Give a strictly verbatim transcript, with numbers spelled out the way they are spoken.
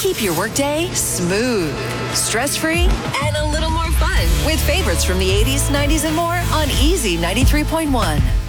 Keep your workday smooth, stress-free, and a little more fun with favorites from the eighties, nineties, and more on Easy ninety-three point one.